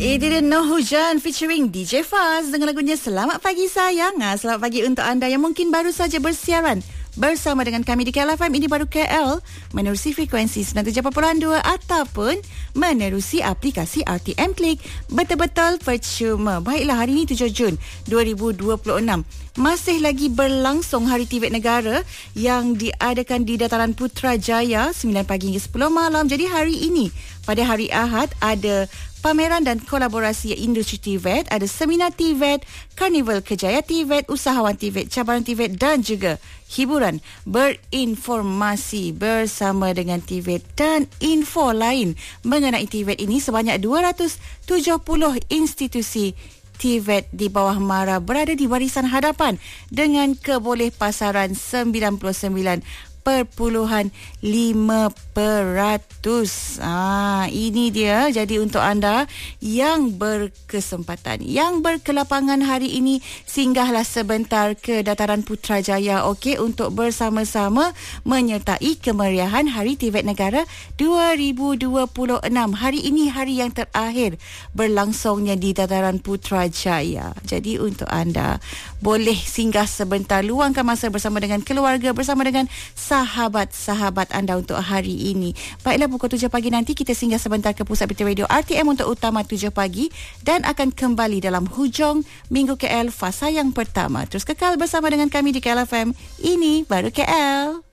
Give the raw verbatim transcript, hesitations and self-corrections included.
Itu dia No Hujan featuring D J Faz dengan lagunya Selamat Pagi Sayang. Selamat pagi untuk anda yang mungkin baru saja bersiaran bersama dengan kami di K L F M. Ini baru K L menerusi frekuensi sembilan puluh tujuh perpuluhan dua ataupun menerusi aplikasi R T M Klik. Betul-betul percuma. Baiklah, hari ini tujuh Jun dua ribu dua puluh enam. Masih lagi berlangsung Hari T V T Negara yang diadakan di Dataran Putrajaya sembilan pagi hingga sepuluh malam. Jadi hari ini pada hari Ahad ada pameran dan kolaborasi industri T V T, ada seminar T V T, Karnival Kejaya T V T, usahawan T V T, cabaran T V T dan juga hiburan berinformasi bersama dengan T V T dan info lain mengenai T V T ini. Sebanyak dua ratus tujuh puluh institusi T V T di bawah MARA berada di barisan hadapan dengan keboleh pasaran sembilan puluh sembilan perpuluhan lima peratus. Ah, ini dia. Jadi untuk anda yang berkesempatan, yang berkelapangan hari ini, singgahlah sebentar ke Dataran Putrajaya, okey, untuk bersama-sama menyertai kemeriahan Hari T V T Negara dua ribu dua puluh enam. Hari ini hari yang terakhir berlangsungnya di Dataran Putrajaya. Jadi untuk anda boleh singgah sebentar, luangkan masa bersama dengan keluarga, bersama dengan sahabat-sahabat anda untuk hari ini. Baiklah, pukul tujuh pagi nanti kita singgah sebentar ke Pusat Berita Radio R T M untuk Utama tujuh pagi dan akan kembali dalam hujung Minggu K L fasa yang pertama. Terus kekal bersama dengan kami di K L F M. Ini baru K L.